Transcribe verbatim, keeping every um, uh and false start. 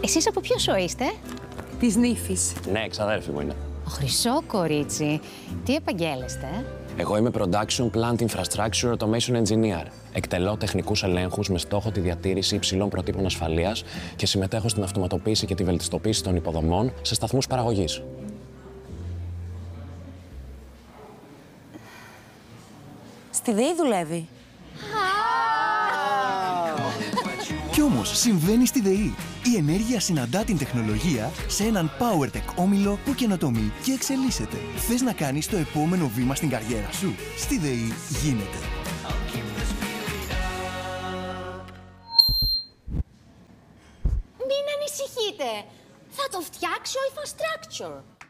Εσείς από ποιο σοϊ είστε? Της Νύφης. Ναι, ξαδέρφη μου είναι. Ο χρυσό κορίτσι. Τι επαγγέλλεστε? Εγώ είμαι Production Plant Infrastructure Automation Engineer. Εκτελώ τεχνικούς ελέγχους με στόχο τη διατήρηση υψηλών προτύπων ασφαλείας και συμμετέχω στην αυτοματοποίηση και τη βελτιστοποίηση των υποδομών σε σταθμούς παραγωγής. Στη ΔΕΗ δουλεύει. Κι όμως συμβαίνει στη ΔΕΗ. Η ενέργεια συναντά την τεχνολογία σε έναν PowerTech όμιλο που καινοτομεί και εξελίσσεται. Θες να κάνεις το επόμενο βήμα στην καριέρα σου? Στη ΔΕΗ γίνεται. Μην ανησυχείτε. Θα το φτιάξει ο Infrastructure.